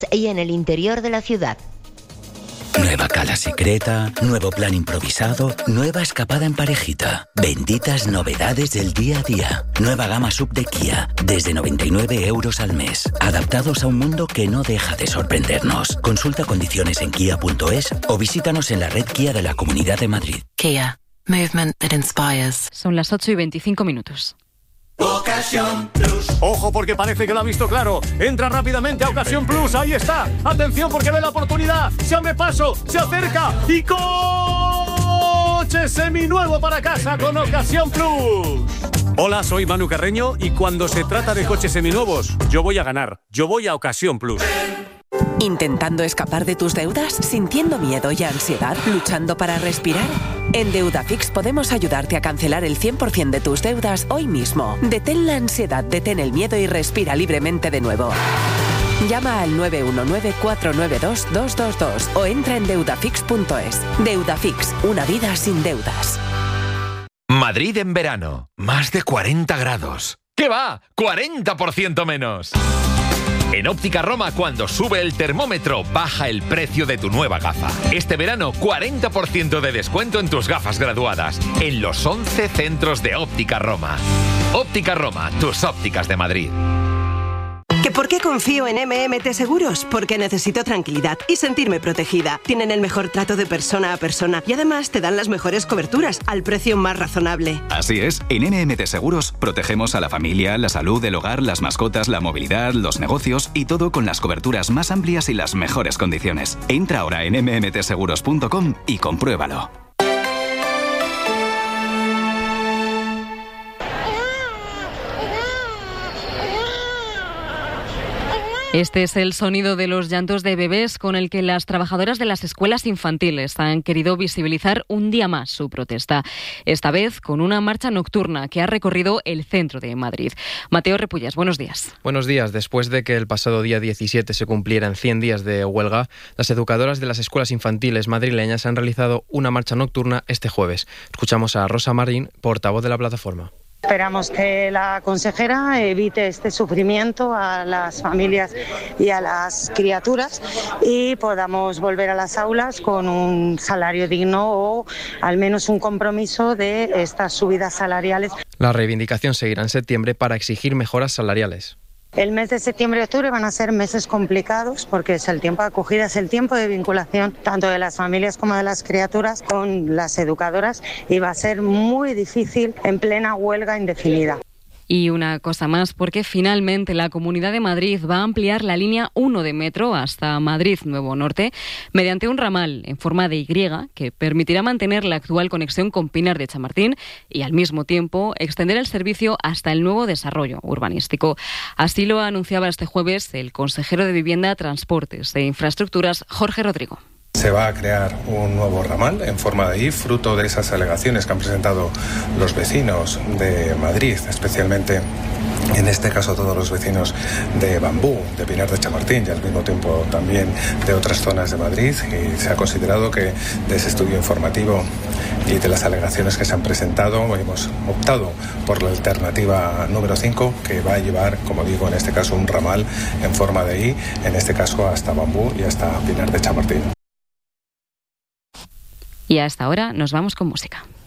y en el interior de la ciudad. Nueva cala secreta, nuevo plan improvisado, nueva escapada en parejita. Benditas novedades del día a día. Nueva gama sub de Kia, desde 99 euros al mes. Adaptados a un mundo que no deja de sorprendernos. Consulta condiciones en kia.es o visítanos en la red Kia de la Comunidad de Madrid. Kia. Movement that inspires. Son las 8:25. Ocasión Plus. Ojo, porque parece que lo ha visto claro. Entra rápidamente a Ocasión Plus. Ahí está. Atención, porque ve la oportunidad. Se abre paso, se acerca y coche seminuevo para casa con Ocasión Plus. Hola, soy Manu Carreño y cuando se trata de coches seminuevos, yo voy a ganar. Yo voy a Ocasión Plus. ¿Intentando escapar de tus deudas? ¿Sintiendo miedo y ansiedad? ¿Luchando para respirar? En Deudafix podemos ayudarte a cancelar el 100% de tus deudas hoy mismo. Detén la ansiedad, detén el miedo y respira libremente de nuevo. Llama al 919-492-222 o entra en deudafix.es. Deudafix, una vida sin deudas. Madrid en verano, más de 40 grados. ¿Qué va? ¡40% menos! En Óptica Roma, cuando sube el termómetro, baja el precio de tu nueva gafa. Este verano, 40% de descuento en tus gafas graduadas, en los 11 centros de Óptica Roma. Óptica Roma, tus ópticas de Madrid. ¿Que por qué confío en MMT Seguros? Porque necesito tranquilidad y sentirme protegida. Tienen el mejor trato de persona a persona y además te dan las mejores coberturas al precio más razonable. Así es, en MMT Seguros protegemos a la familia, la salud, el hogar, las mascotas, la movilidad, los negocios y todo con las coberturas más amplias y las mejores condiciones. Entra ahora en mmtseguros.com y compruébalo. Este es el sonido de los llantos de bebés con el que las trabajadoras de las escuelas infantiles han querido visibilizar un día más su protesta. Esta vez con una marcha nocturna que ha recorrido el centro de Madrid. Mateo Repullas, buenos días. Buenos días. Después de que el pasado día 17 se cumplieran 100 días de huelga, las educadoras de las escuelas infantiles madrileñas han realizado una marcha nocturna este jueves. Escuchamos a Rosa Marín, portavoz de la plataforma. Esperamos que la consejera evite este sufrimiento a las familias y a las criaturas y podamos volver a las aulas con un salario digno o al menos un compromiso de estas subidas salariales. La reivindicación seguirá en septiembre para exigir mejoras salariales. El mes de septiembre y octubre van a ser meses complicados porque es el tiempo de acogida, es el tiempo de vinculación tanto de las familias como de las criaturas con las educadoras y va a ser muy difícil en plena huelga indefinida. Y una cosa más, porque finalmente la Comunidad de Madrid va a ampliar la línea 1 de metro hasta Madrid Nuevo Norte mediante un ramal en forma de Y que permitirá mantener la actual conexión con Pinar de Chamartín y al mismo tiempo extender el servicio hasta el nuevo desarrollo urbanístico. Así lo anunciaba este jueves el consejero de Vivienda, Transportes e Infraestructuras, Jorge Rodrigo. Se va a crear un nuevo ramal en forma de I, fruto de esas alegaciones que han presentado los vecinos de Madrid, especialmente en este caso todos los vecinos de Bambú, de Pinar de Chamartín y al mismo tiempo también de otras zonas de Madrid, y se ha considerado que de ese estudio informativo y de las alegaciones que se han presentado hemos optado por la alternativa número 5, que va a llevar, como digo, en este caso un ramal en forma de I, en este caso hasta Bambú y hasta Pinar de Chamartín. Y a esta hora nos vamos con música.